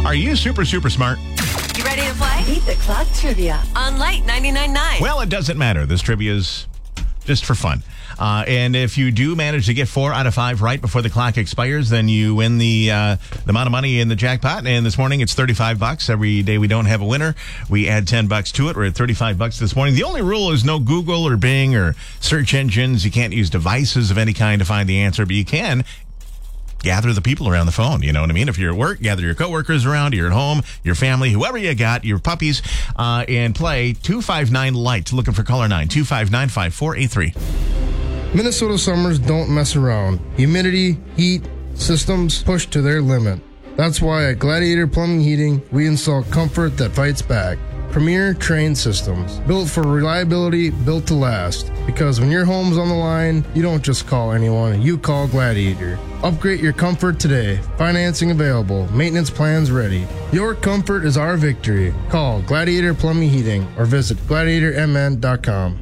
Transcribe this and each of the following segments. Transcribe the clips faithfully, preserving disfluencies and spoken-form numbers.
Are you super, super smart? You ready to play? Beat the Clock Trivia On Light ninety-nine point nine. Well, it doesn't matter. This trivia is just for fun. Uh, and if you do manage to get four out of five right before the clock expires, then you win the uh, the amount of money in the jackpot. And this morning, it's thirty-five bucks. Every day we don't have a winner, we add ten bucks to it. We're at thirty-five bucks this morning. The only rule is no Google or Bing or search engines. You can't use devices of any kind to find the answer, but you can gather the people around the phone. You know what I mean? If you're at work, gather your coworkers around, you're at home, your family, whoever you got, your puppies, uh, and play two five nine light. Looking for caller nine, two five nine, five four eight three. Minnesota summers don't mess around. Humidity, heat, systems push to their limit. That's why at Gladiator Plumbing Heating, we install comfort that fights back. Premier trained systems, built for reliability, built to last. Because when your home's on the line, you don't just call anyone, you call Gladiator. Upgrade your comfort today. Financing available. Maintenance plans ready. Your comfort is our victory. Call Gladiator Plumbing Heating or visit gladiator m n dot com.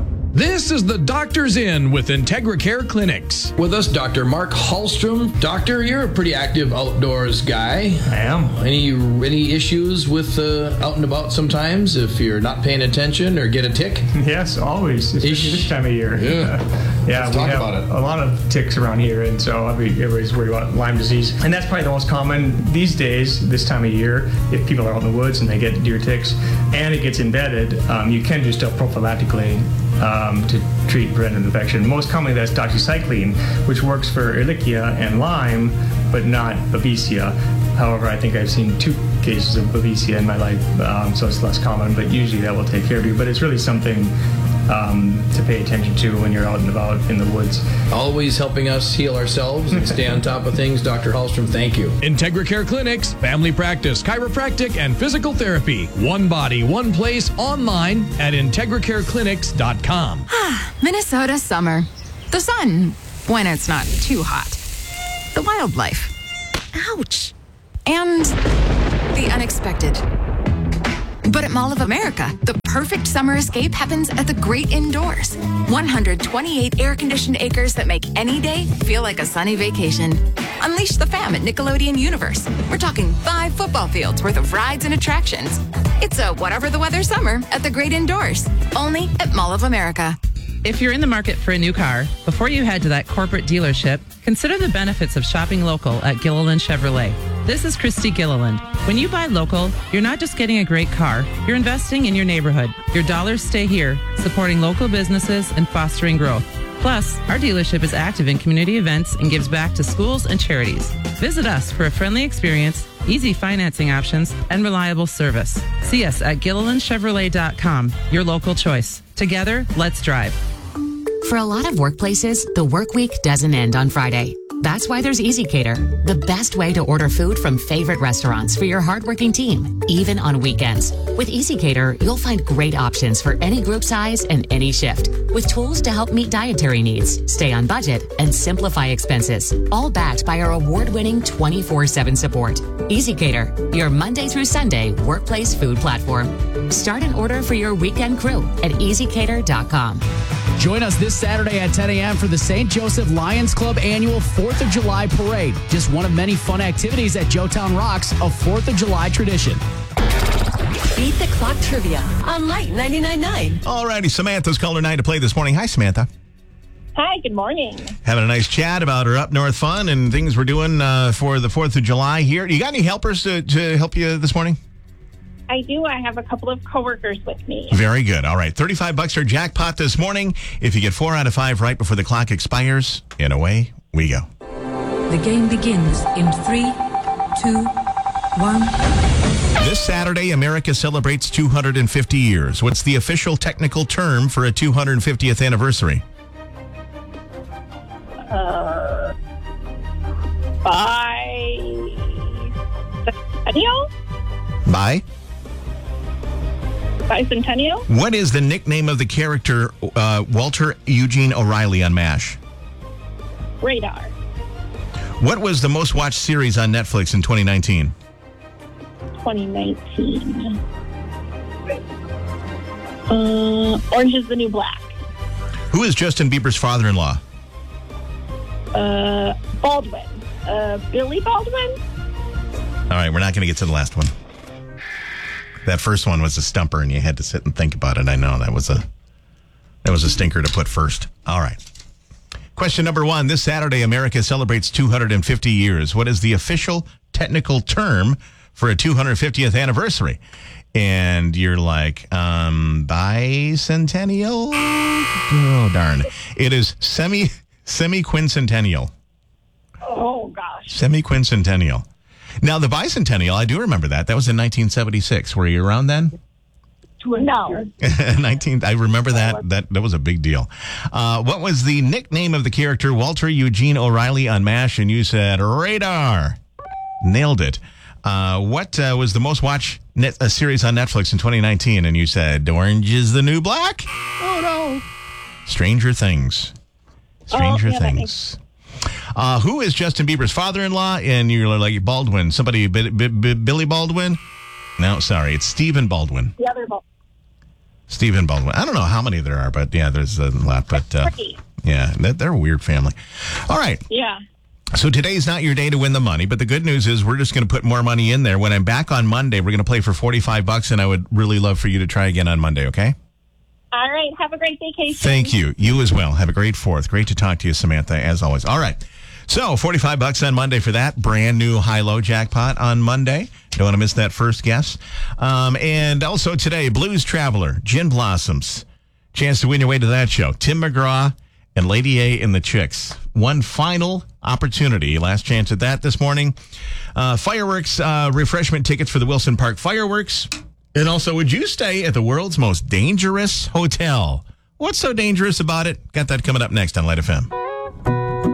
This is the Doctor's In with IntegraCare Clinics. With us, Doctor Mark Hallstrom. Doctor, you're a pretty active outdoors guy. I am. Any any issues with uh, out and about sometimes if you're not paying attention or get a tick? Yes, always, especially Ish. this time of year. Yeah. yeah, Let's we talk have about it. a lot of ticks around here, and so everybody's worried about Lyme disease. And that's probably the most common these days, this time of year. If people are out in the woods and they get deer ticks and it gets embedded, um, you can do stuff prophylactically um, to treat preventive infection. Most commonly, that's doxycycline, which works for Ehrlichia and Lyme, but not Babesia. However, I think I've seen two cases of Babesia in my life, um, so it's less common, but usually that will take care of you. But it's really something um, to pay attention to when you're out and about in the woods. Always helping us heal ourselves and stay on top of things. Doctor Hallstrom, thank you. IntegraCare Clinics, family practice, chiropractic, and physical therapy. One body, one place, online at integra care clinics dot com. Minnesota summer. The sun, when it's not too hot. The wildlife. Ouch. And the unexpected. But at Mall of America, the perfect summer escape happens at the great indoors. one hundred twenty-eight air-conditioned acres that make any day feel like a sunny vacation. Unleash the fam at Nickelodeon Universe. We're talking five football fields worth of rides and attractions. It's a whatever the weather summer at the great indoors. Only at Mall of America. If you're in the market for a new car, before you head to that corporate dealership, consider the benefits of shopping local at Gilliland Chevrolet. This is Christy Gilliland. When you buy local, you're not just getting a great car, you're investing in your neighborhood. Your dollars stay here, supporting local businesses and fostering growth. Plus, our dealership is active in community events and gives back to schools and charities. Visit us for a friendly experience, easy financing options, and reliable service. See us at Gilliland Chevrolet dot com, your local choice. Together, let's drive. For a lot of workplaces, the work week doesn't end on Friday. That's why there's EasyCater, the best way to order food from favorite restaurants for your hardworking team, even on weekends. With EasyCater, you'll find great options for any group size and any shift, with tools to help meet dietary needs, stay on budget, and simplify expenses, all backed by our award-winning twenty-four seven support. EasyCater, your Monday through Sunday workplace food platform. Start an order for your weekend crew at easy cater dot com. Join us this Saturday at ten a.m. for the Saint Joseph Lions Club annual fourth of July parade. Just one of many fun activities at Joetown Rocks, a fourth of July tradition. Beat the Clock Trivia on Light ninety-nine point nine. All righty, Samantha's caller nine to play this morning. Hi, Samantha. Hi, good morning. Having a nice chat about our up north fun and things we're doing uh, for the fourth of July here. You got any helpers to, to help you this morning? I do. I have a couple of coworkers with me. Very good. All right. thirty-five bucks our jackpot this morning. If you get four out of five right before the clock expires, and away we go. The game begins in three, two, one. This Saturday, America celebrates two hundred fifty years. What's the official technical term for a two hundred fiftieth anniversary? Uh, by Centennial? By? Bicentennial? What is the nickname of the character uh, Walter Eugene O'Reilly on MASH? Radar. What was the most watched series on Netflix in twenty nineteen? twenty nineteen. Uh, Orange is the New Black. Who is Justin Bieber's father-in-law? Uh, Baldwin. Uh, Billy Baldwin? right, we're not going to get to the last one. That first one was a stumper, and you had to sit and think about it. I know that was a that was a stinker to put first. All right. Question number one. This Saturday, America celebrates two hundred fifty years. What is the official technical term for a two hundred fiftieth anniversary? And you're like, um, bicentennial? Oh, darn. It is semi, semi-quincentennial. Oh, gosh. Semi-quincentennial. Now, the bicentennial, I do remember that. That was in nineteen seventy-six. Were you around then? No. nineteen I remember that. That that was a big deal. Uh, what was the nickname of the character Walter Eugene O'Reilly on MASH? And you said Radar. Nailed it. Uh, what uh, was the most watched net, uh, series on Netflix in twenty nineteen? And you said Orange is the New Black. Oh, no. Stranger Things. Stranger oh, yeah, Things. Uh, who is Justin Bieber's father-in-law? And you're like Baldwin. Somebody, B- B- B- Billy Baldwin? No, sorry. It's Stephen Baldwin. The other Baldwin. Stephen Baldwin. I don't know how many there are, but yeah, there's a lot. But uh, yeah, they're a weird family. All right. Yeah. So today's not your day to win the money, but the good news is we're just going to put more money in there. When I'm back on Monday, we're going to play for forty-five bucks, and I would really love for you to try again on Monday, okay? All right. Have a great vacation. Thank you. You as well. Have a great fourth. Great to talk to you, Samantha, as always. All right. So forty-five bucks on Monday for that. Brand new high-low jackpot on Monday. Don't want to miss that first guess. Um, and also today, Blues Traveler, Gin Blossoms. Chance to win your way to that show. Tim McGraw and Lady A and the Chicks. One final opportunity. Last chance at that this morning. Uh, fireworks, uh, refreshment tickets for the Wilson Park fireworks. And also, would you stay at the world's most dangerous hotel? What's so dangerous about it? Got that coming up next on Light F M.